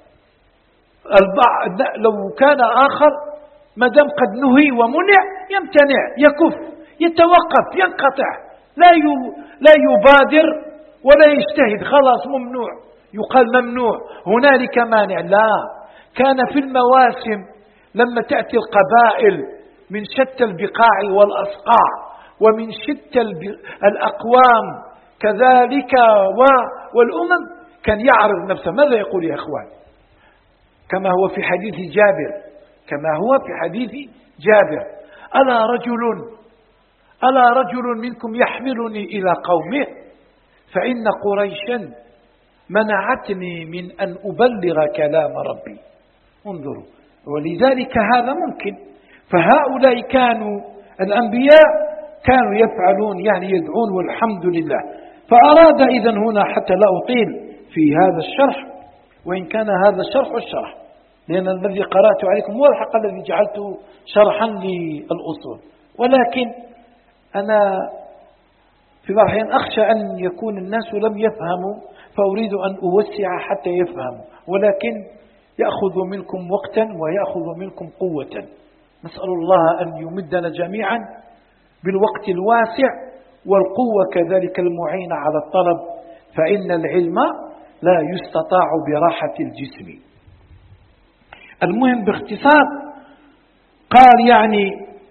Speaker 1: لو كان آخر ما دام قد نهي ومنع يمتنع، يكف، يتوقف، ينقطع، لا لا يبادر ولا يجتهد، خلاص ممنوع، يقال ممنوع، هنالك مانع. لا، كان في المواسم لما تأتي القبائل من شتى البقاع والأصقاع ومن شتى الأقوام كذلك والأمم، كان يعرض نفسه. ماذا يقول يا إخوان؟ كما هو في حديث جابر، كما هو في حديث جابر: ألا رجل ألا رجل منكم يحملني إلى قومه فإن قريشا منعتني من أن أبلغ كلام ربي. انظروا، ولذلك هذا ممكن. فهؤلاء كانوا الأنبياء كانوا يفعلون، يعني يدعون، والحمد لله. فأراد إذن هنا، حتى لا أطيل في هذا الشرح، وإن كان هذا الشرح والشرح، لأن الذي قرأت عليكم هو الحق الذي جعلته شرحا للأصول، ولكن أنا في بعض الأحيان أخشى أن يكون الناس لم يفهموا، فأريد أن أوسع حتى يفهموا، ولكن يأخذ منكم وقتا ويأخذ منكم قوة. نسأل الله أن يمدنا جميعا بالوقت الواسع والقوة كذلك المعينة على الطلب، فإن العلم لا يستطاع براحة الجسم. المهم باختصار، قال يعني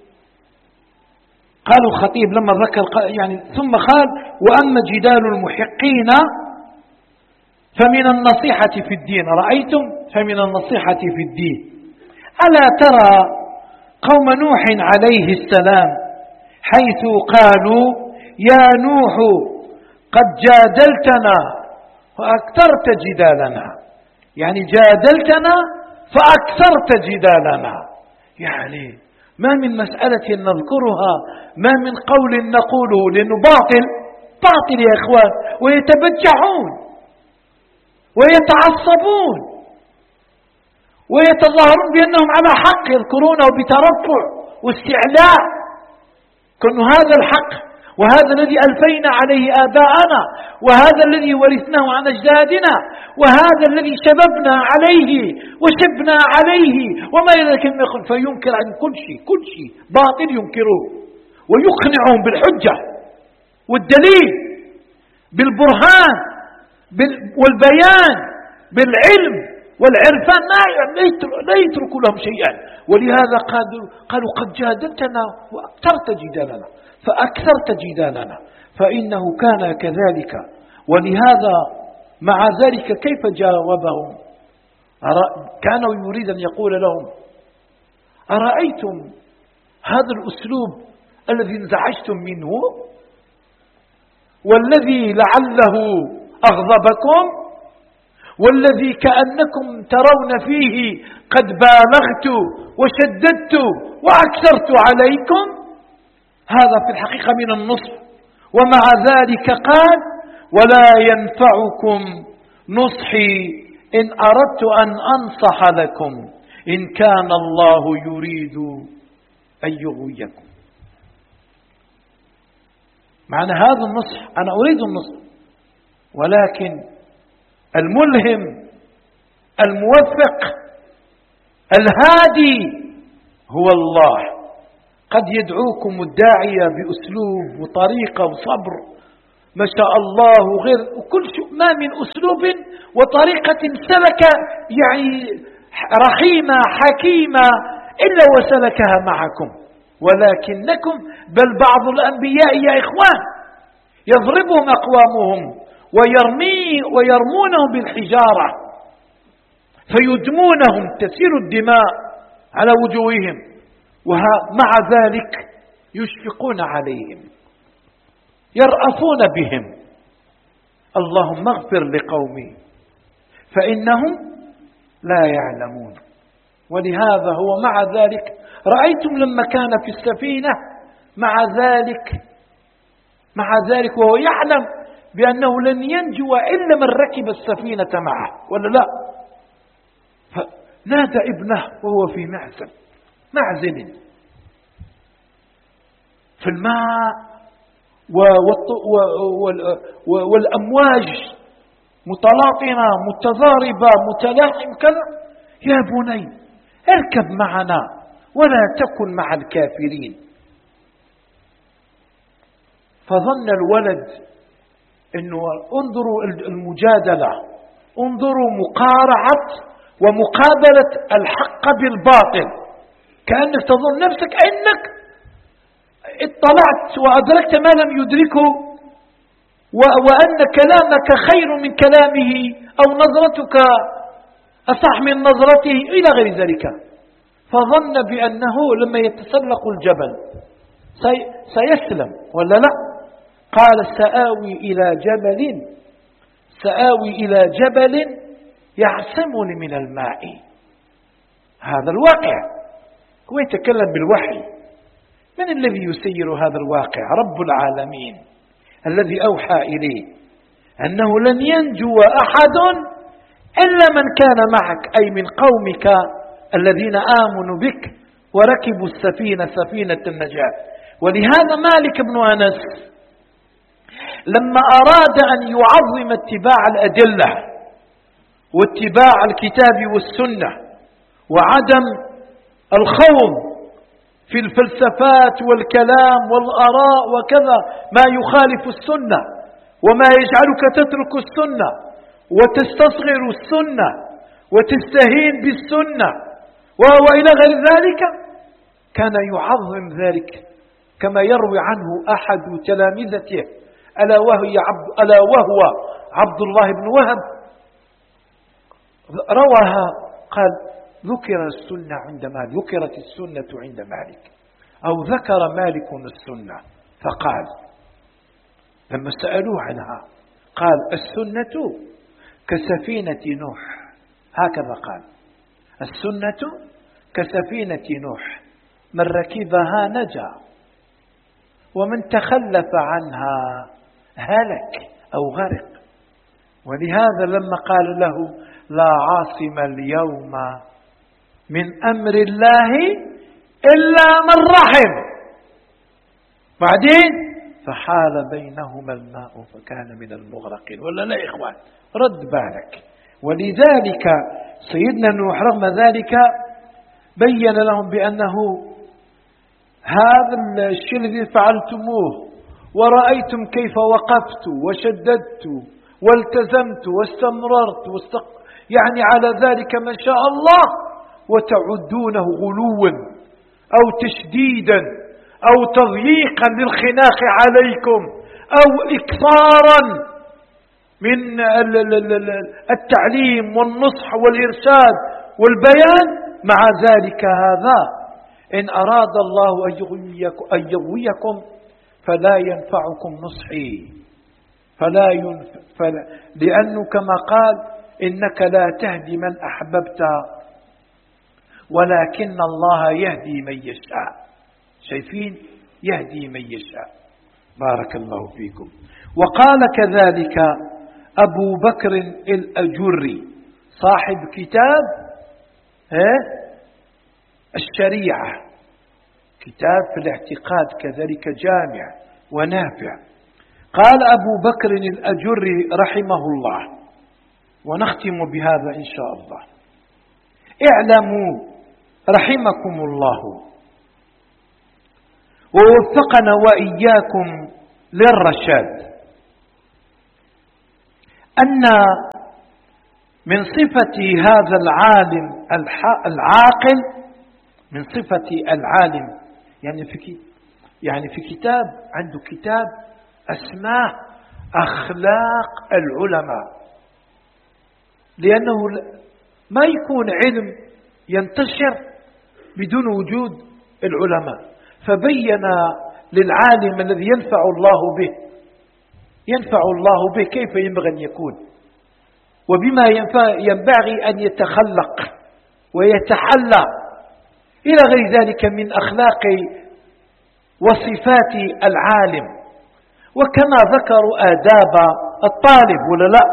Speaker 1: قال الخطيب لما ذكر يعني ثم قال: وأما جدال المحقين فمن النصيحة في الدين. رأيتم؟ فمن النصيحة في الدين. ألا ترى قوم نوح عليه السلام حيث قالوا: يا نوح قد جادلتنا فأكثرت جدالنا، يعني جادلتنا فأكثرت جدالنا، يعني ما من مسألة نذكرها، ما من قول نقوله، لأنه باطل باطل يا إخوان، ويتبجحون ويتعصبون ويتظاهرون بأنهم على حق، يذكرونه بترفع واستعلاء، كأن هذا الحق وهذا الذي ألفينا عليه آباءنا وهذا الذي ورثناه عن أجدادنا وهذا الذي شببنا عليه وشبنا عليه وما إلى ذلك، فينكر عن كل شيء، كل شيء باطل ينكره ويقنعهم بالحجة والدليل بالبرهان والبيان بالعلم والعرفان، لا يترك لهم شيئا. ولهذا قالوا: قد جادلتنا وأكثرت جدالنا، فأكثرت جدالنا، فإنه كان كذلك. ولهذا مع ذلك كيف جاوبهم؟ كان يريد أن يقول لهم: أرأيتم هذا الأسلوب الذي انزعجتم منه والذي لعله أغضبكم والذي كأنكم ترون فيه قد بالغت وشددت وأكثرت عليكم؟ هذا في الحقيقة من النصح. ومع ذلك قال: ولا ينفعكم نصحي إن أردت أن أنصح لكم إن كان الله يريد أن يغويكم. معنى هذا النصح، أنا أريد النصح، ولكن الملهم الموفق الهادي هو الله. قد يدعوكم الداعية بأسلوب وطريقة وصبر ما شاء الله وغير وكل شيء، ما من أسلوب وطريقة سلك يعني رحيمة حكيمة إلا وسلكها معكم، ولكنكم بل بعض الأنبياء يا إخوان يضربهم أقوامهم ويرمي ويرمونهم بالحجارة فيدمونهم تسيل الدماء على وجوههم، ومع ذلك يشفقون عليهم يرأفون بهم. اللهم اغفر لقومي فإنهم لا يعلمون. ولهذا هو مع ذلك رأيتم لما كان في السفينة مع ذلك مع ذلك وهو يعلم بأنه لن ينجو إلا من ركب السفينة معه ولا لا، فنادى ابنه وهو في معزل معزل في الماء والأمواج متلاطمة متضاربة متلاحم كذا، يا بني اركب معنا ولا تكن مع الكافرين. فظن الولد انه انظروا المجادلة، انظروا مقارعة ومقابلة الحق بالباطل، كأنك تظن نفسك انك اطلعت وأدركت ما لم يدركه، وأن كلامك خير من كلامه أو نظرتك أصح من نظرته إلى غير ذلك. فظن بأنه لما يتسلق الجبل سيسلم ولا لا. قال سآوي إلى جبل سآوي إلى جبل يعصمني من الماء. هذا الواقع، هو يتكلم بالوحي. من الذي يسير هذا الواقع؟ رب العالمين الذي أوحى إليه أنه لن ينجو أحد إلا من كان معك، أي من قومك الذين آمنوا بك وركبوا السفينة سفينة النجاة. ولهذا مالك بن أنس لما أراد أن يعظم اتباع الأدلة واتباع الكتاب والسنة وعدم الخوض في الفلسفات والكلام والآراء وكذا ما يخالف السنة وما يجعلك تترك السنة وتستصغر السنة وتستهين بالسنة وإلى غير ذلك، كان يعظم ذلك كما يروي عنه أحد تلامذته ألا وهو عبد, ألا وهو عبد الله بن وهب، رواها قال ذكر السنة عند مالك، ذكرت السنة عند مالك، أو ذكر مالك السنة، فقال لما سألوه عنها قال السنة كسفينة نوح، هكذا قال السنة كسفينة نوح، من ركبها نجا ومن تخلف عنها هلك أو غرق. ولهذا لما قال له لا عاصم اليوم من أمر الله إلا من رحم، بعدين فحال بينهما الماء فكان من المغرقين. ولا لا يا إخوان؟ رد بالك. ولذلك سيدنا نوح رغم ذلك بين لهم بأنه هذا الشيء الذي فعلتموه ورأيتم كيف وقفت وشددت والتزمت واستمررت واستق... يعني على ذلك ما شاء الله، وتعدونه غلوا أو تشديدا أو تضييقا للخناق عليكم أو إكثارا من التعليم والنصح والإرشاد والبيان، مع ذلك هذا إن أراد الله أن يغويكم فلا ينفعكم نصحي، فلا ينفع فلا لأنه كما قال إنك لا تهدي من أحببت ولكن الله يهدي من يشاء. شايفين؟ يهدي من يشاء. بارك الله فيكم. وقال كذلك أبو بكر الأجري صاحب كتاب الشريعة، كتاب في الاعتقاد كذلك جامع ونافع. قال أبو بكر الأجري رحمه الله ونختم بهذا إن شاء الله. اعلموا رحمكم الله ووفقنا وإياكم للرشاد أن من صفة هذا العالم العاقل، من صفة العالم يعني في يعني في كتاب عنده كتاب اسماه أخلاق العلماء، لأنه ما يكون علم ينتشر بدون وجود العلماء، فبين للعالم الذي ينفع الله به ينفع الله به كيف ينبغي أن يكون، وبما ينبغي أن يتخلق ويتحلى إلى غير ذلك من أخلاق وصفات العالم، وكما ذكروا آداب الطالب ولا لا.